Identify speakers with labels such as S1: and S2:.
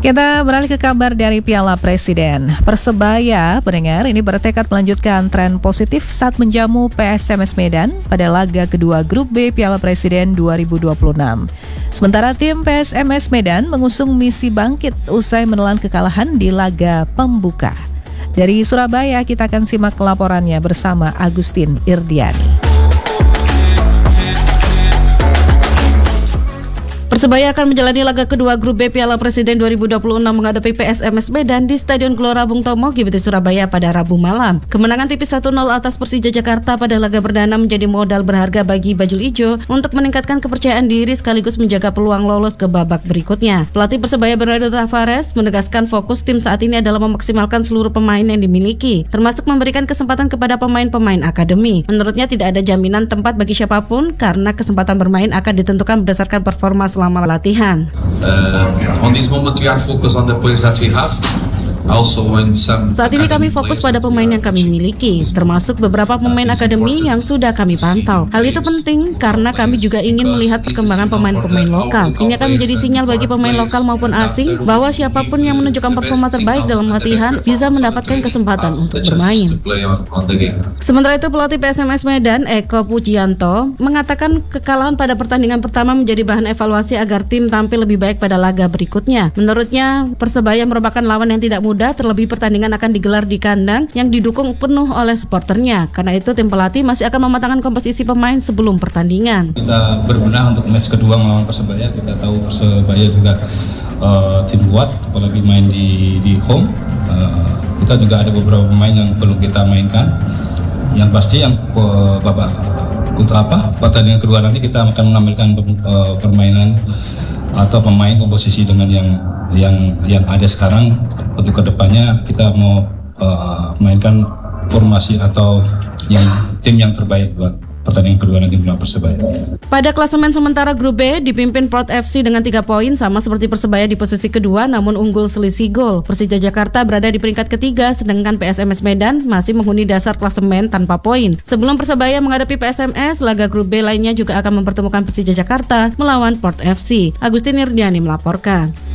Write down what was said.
S1: Kita beralih ke kabar dari Piala Presiden. Persebaya, pendengar, ini bertekad melanjutkan tren positif saat menjamu PSMS Medan pada laga kedua Grup B Piala Presiden 2026. Sementara tim PSMS Medan mengusung misi bangkit usai menelan kekalahan di laga pembuka. Dari Surabaya, kita akan simak laporannya bersama Agustin Irdiani.
S2: Persebaya akan menjalani laga kedua Grup B Piala Presiden 2026 menghadapi PSMS Medan di Stadion Gelora Bung Tomo, GBT Surabaya pada Rabu malam. Kemenangan tipis 1-0 atas Persija Jakarta pada laga perdana menjadi modal berharga bagi Bajul Ijo untuk meningkatkan kepercayaan diri sekaligus menjaga peluang lolos ke babak berikutnya. Pelatih Persebaya Bernardo Tavares menegaskan fokus tim saat ini adalah memaksimalkan seluruh pemain yang dimiliki, termasuk memberikan kesempatan kepada pemain-pemain akademi. Menurutnya tidak ada jaminan tempat bagi siapapun karena kesempatan bermain akan ditentukan berdasarkan performa selama latihan.
S3: On this moment we are focused on the players that we have.
S2: Saat ini kami fokus pada pemain yang kami miliki, termasuk beberapa pemain akademi yang sudah kami pantau. Hal itu penting karena kami juga ingin melihat perkembangan pemain-pemain lokal. Ini akan menjadi sinyal bagi pemain lokal maupun asing bahwa siapapun yang menunjukkan performa terbaik dalam latihan bisa mendapatkan kesempatan untuk bermain. Sementara itu, pelatih PSMS Medan, Eko Pujianto, mengatakan kekalahan pada pertandingan pertama menjadi bahan evaluasi agar tim tampil lebih baik pada laga berikutnya. Menurutnya, Persebaya merupakan lawan yang tidak mudah, terlebih pertandingan akan digelar di kandang yang didukung penuh oleh supporternya. Karena itu tim pelatih masih akan mematangkan komposisi pemain sebelum pertandingan.
S4: Kita berbenah untuk match kedua melawan Persebaya. Kita tahu Persebaya juga tim kuat, apalagi main di home. Kita juga ada beberapa pemain yang belum kita mainkan. Yang pasti yang pertandingan kedua nanti kita akan menampilkan permainan atau pemain komposisi dengan yang ada sekarang. Untuk kedepannya kita mau mainkan formasi atau tim yang terbaik buat pertandingan kedua nanti melawan Persebaya.
S2: Pada klasemen sementara Grup B dipimpin Port FC dengan 3 poin, sama seperti Persebaya di posisi kedua namun unggul selisih gol. Persija Jakarta berada di peringkat ketiga, sedangkan PSMS Medan masih menghuni dasar klasemen tanpa poin. Sebelum Persebaya menghadapi PSMS, laga Grup B lainnya juga akan mempertemukan Persija Jakarta melawan Port FC. Agustin Irdiani melaporkan.